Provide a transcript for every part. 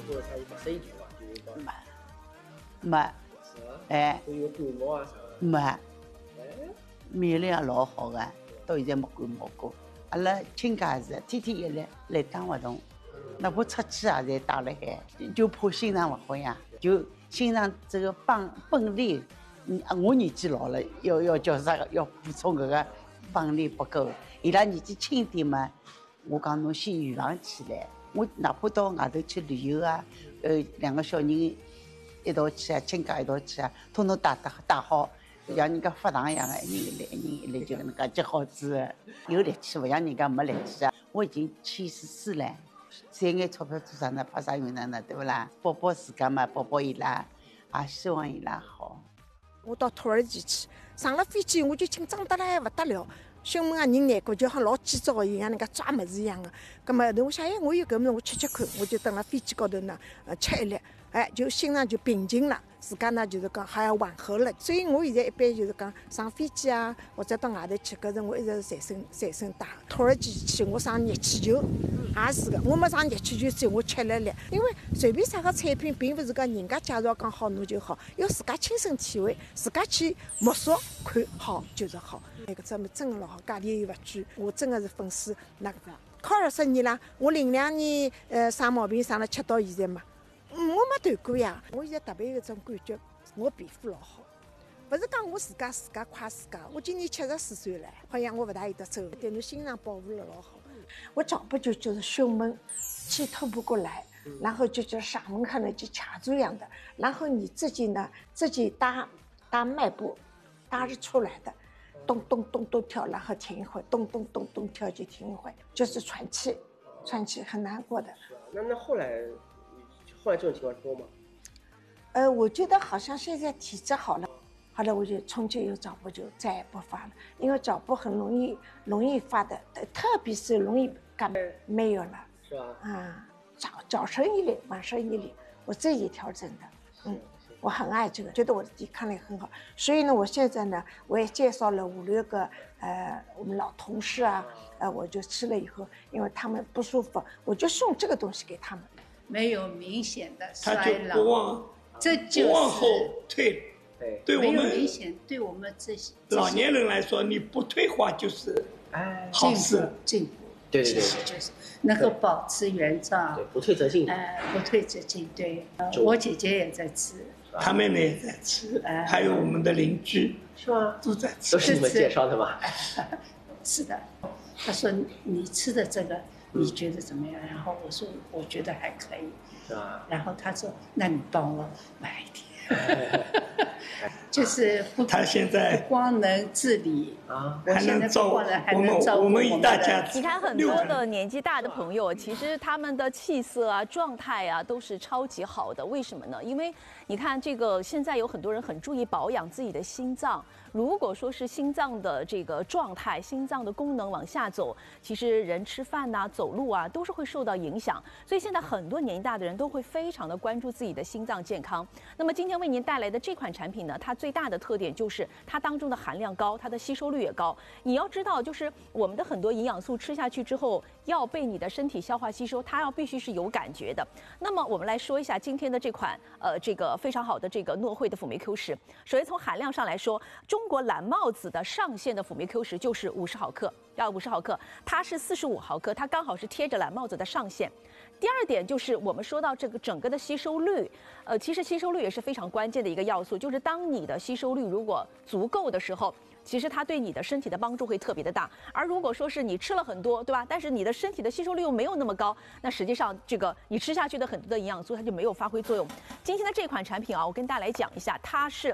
做的菜有没塞住啊？就是讲没， 是啊， 哎， 就有感冒啊啥的。 没， 哎， 免疫力也老好个，到现在没感冒过。阿拉亲家也是天天一来打活动，哪怕出去也侪打了海，就怕心脏勿好呀，就心脏这个泵力，我年纪老了，要叫啥个？要补充搿个泵力不够。伊拉年纪轻点嘛，我讲侬先预防起来。我哪怕到外头去旅游啊，两个小人一道去啊，亲家一道去啊，统统打好，像人家发糖一样的，一人一粒就搿能介接好子，有力气，勿像人家没力气啊。我已经74了，赚眼钞票做啥呢？怕啥用呢？对不啦？保保自家嘛，保保伊拉，也希望伊拉好。 我到土耳其去，上了飞机我就紧张得来不得了。胸闷啊，人难过，就好老急躁一样，人家抓么子一样的。葛么我想，我有搿么我吃看，我就等了飞机高头呢，吃一粒，就心脏就平静了，自家呢就是讲好像缓和了。所以我现在一般就是讲上飞机啊，或者到外头去，搿辰我一直是随身带。土耳其去，我上热气球，也是的，我没上热气球之前我吃了粒，因为随便啥个产品，并不是讲人家介绍讲好侬就好，要自家亲身体会，自家去摸索看好就是好。那个真的老好，价钿又勿贵，我真的是粉丝那个靠20年了。我02年生毛病生了吃到现在嘛，我没断过呀。我现在特别有一种感觉，我皮肤老好，不是讲我自家夸自家。我今年74岁了，好像我不大有得走，对侬心脏保护了老好。我脚部就是胸闷，气透不过来，然后就嗓门口呢就卡住一样的，然后你自己呢自己搭脉搏，搭是出来的。咚咚咚咚跳，然后停一会，咚咚咚咚跳就停一会，就是喘气很难过的。 那后来这种情况多吗？ 我觉得好像现在体质好了，后来我就从今有脚部就再也不发了，因为脚部很容易发的，特别是容易感没有了， 是吧？ 啊，早生一粒，晚生一粒，我自己调整的，我很爱这个，觉得我的抵抗力很好，所以呢，我现在呢，我也介绍了5、6个我们老同事啊，我就吃了以后，因为他们不舒服，我就送这个东西给他们。 没有明显的他就衰不老，这就是不往后退。对我没有们明显，对我们这些老年人来说，你不退化就是好事。 进步， 对， 就是能够保持原状， 对，不退则进。 不退则进。对，我姐姐也在吃。 他妹妹也在吃，还有我们的邻居是吗？ 都在吃， 都是你们介绍的吗？ 是的，他说你吃的这个你觉得怎么样？然后我说我觉得还可以， 是吧？ 然后他说那你帮我买一点，就是他现在不光能治理啊， 还能照我们一大家子。 你看很多的年纪大的朋友，其实他们的气色啊、状态啊都是超级好的。为什么呢？因为你看这个现在有很多人很注意保养自己的心脏。如果说是心脏的这个状态、心脏的功能往下走，其实人吃饭呐、走路啊都是会受到影响。所以现在很多年纪大的人都会非常的关注自己的心脏健康。那么今天为您带来的这款产品呢，它最大的特点就是它当中的含量高，它的吸收率也高。你要知道，就是我们的很多营养素吃下去之后，要被你的身体消化吸收，它必须是有感觉的。那么我们来说一下今天的这款这个非常好的这个诺惠的辅酶 Q 十。首先从含量上来说，中国蓝帽子的上限的辅酶 Q 十就是50毫克，要50毫克，它是45毫克，它刚好是贴着蓝帽子的上限。第二点就是我们说到这个整个的吸收率，其实吸收率也是非常关键的一个要素，就是当你的吸收率如果足够的时候，其实它对你的身体的帮助会特别的大。而如果说是你吃了很多，对吧？但是你的身体的吸收率又没有那么高，那实际上这个你吃下去的很多的营养素它就没有发挥作用。今天的这款产品啊，我跟大家来讲一下，它是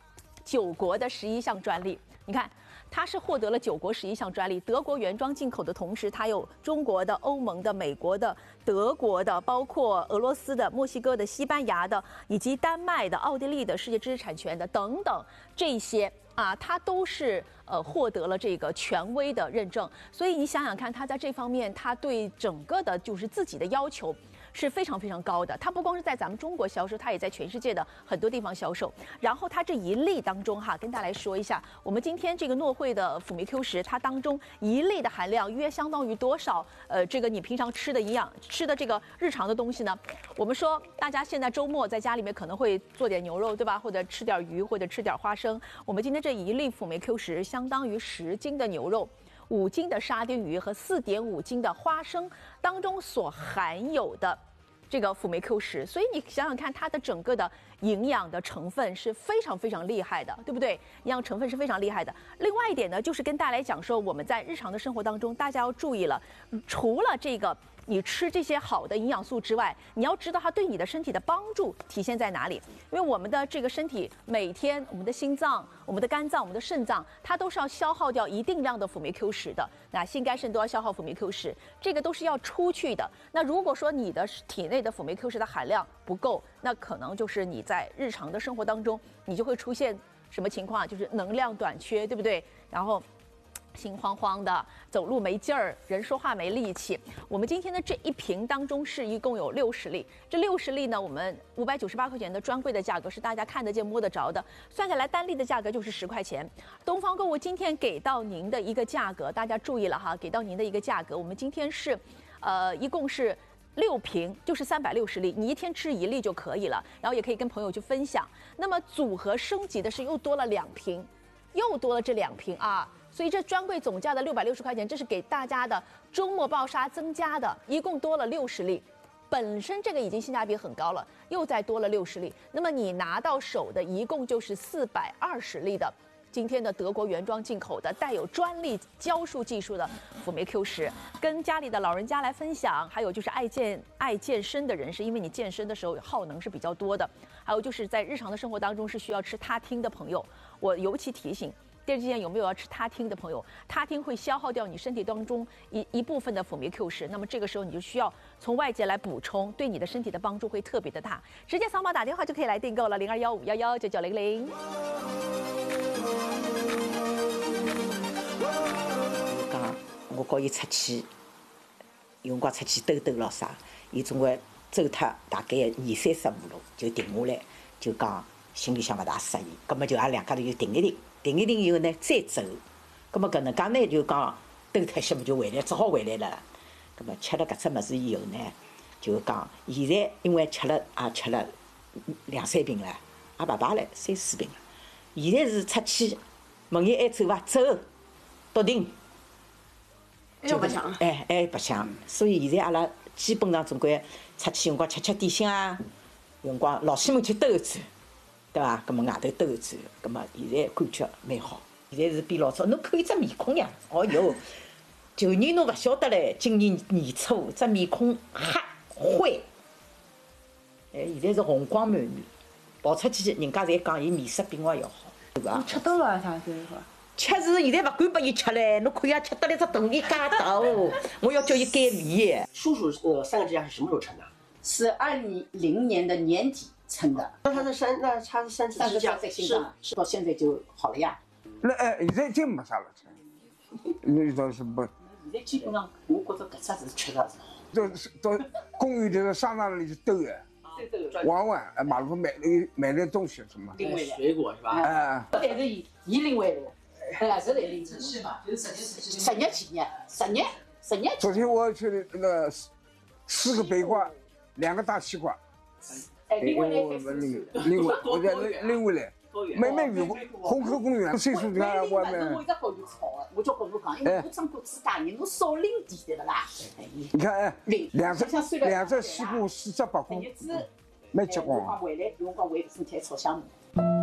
9国的11项专利，你看。它是获得了9国11项专利，德国原装进口的同时，它有中国的、欧盟的、美国的、德国的，包括俄罗斯的、墨西哥的、西班牙的，以及丹麦的、奥地利的世界知识产权的等等这些啊，它都是获得了这个权威的认证。所以你想想看，它在这方面，它对整个的就是自己的要求是非常非常高的。它不光是在咱们中国销售，它也在全世界的很多地方销售。然后它这一粒当中哈，跟大家来说一下，我们今天这个诺惠的辅酶 Q 十，它当中一粒的含量约相当于多少？这个你平常吃的营养吃的这个日常的东西呢？ 我们说大家现在周末在家里面可能会做点牛肉，对吧？或者吃点鱼，或者吃点花生。我们今天这1粒辅酶 Q 十相当于10斤的牛肉、5斤的沙丁鱼和4.5斤的花生当中所含有的这个辅酶 Q 十，所以你想想看，它的整个的营养的成分是非常非常厉害的，对不对？营养成分是非常厉害的。另外一点呢，就是跟大家来讲说，我们在日常的生活当中，大家要注意了，除了这个你吃这些好的营养素之外，你要知道它对你的身体的帮助体现在哪里。因为我们的这个身体每天，我们的心脏、我们的肝脏、我们的肾脏，它都是要消耗掉一定量的辅酶 Q 十的。那心肝肾都要消耗辅酶 Q 十，这个都是要出去的。那如果说你的体内的辅酶 Q 十的含量不够，那可能就是你在日常的生活当中，你就会出现什么情况？就是能量短缺，对不对？然后心慌慌的，走路没劲儿，人说话没力气。我们今天的这一瓶当中是一共有60粒，这60粒呢，我们598块钱的专柜的价格是大家看得见摸得着的，算下来单粒的价格就是10块钱。东方购物今天给到您的一个价格，大家注意了哈，给到您的一个价格，我们今天是，一共是6瓶，就是360粒，你一天吃1粒就可以了，然后也可以跟朋友去分享。那么组合升级的是又多了2瓶，又多了这2瓶啊。所以这专柜总价的660块钱，这是给大家的周末爆杀增加的，一共多了60粒。本身这个已经性价比很高了，又再多了60粒。那么你拿到手的一共就是420粒的今天的德国原装进口的带有专利浇树技术的辅酶 Q 十，跟家里的老人家来分享，还有就是爱健身的人士，因为你健身的时候耗能是比较多的，还有就是在日常的生活当中是需要吃他汀的朋友，我尤其提醒。电视机前有没有要吃他汀的朋友？他汀会消耗掉你身体当中一部分的辅酶 Q 十，那么这个时候你就需要从外界来补充，对你的身体的帮助会特别的大。直接扫码打电话就可以来订购了，0215119900。 讲我告伊出去，有辰光出去兜兜咯啥，伊总归走脱大概20-30步路就停下来，就讲心里向勿大适意，葛么就阿两家头就停一停以后呢再走，葛么搿能介呢就讲兜脱些么就回来，只好回来了。葛么吃了搿只物事以后呢，就讲现在因为吃了2-3瓶了，也勿排了3-4瓶了。现在是出去问伊还走伐？走，笃定。 还白相？ 还白相。所以现在阿拉基本上总归出去辰光吃点心啊，有辰光老西门去兜一转。对伐？葛么外头兜一转，葛么现在感觉蛮好。现在是比老早，侬看伊只面孔呀，哦哟，旧年侬勿晓得唻，今年年初只面孔黑灰，现在是红光满面，跑出去人家侪讲伊面色比我要好，对伐？ 吃多了啥子话？ 吃是现在勿敢拨伊吃唻，侬看伊吃得来只肚皮介大哦，我要叫伊减肥。 叔叔3个支架是什么时候成的？ 是2020年的年底称的。 那他是3次支架在心脏是到现在就好了呀。 那现在已经没啥了吃，那倒是不。 现在基本上我觉着搿只是吃的是。 到公园里头商场里去兜的，玩马路买点东西什么， 水果是吧？ 但是伊领回来，是来领。是嘛？就是10日前日，10日。 昨天我去那个4个北瓜，2个大西瓜。 另外回来，每雨虹口公园岁数大，我们。 我一直告伊吵的，我就告侬讲，因为我长过自家人，侬少领点对不啦？ 你看2只西瓜4只白瓜，蛮结棍。 回来，有辰光为身体炒香麻。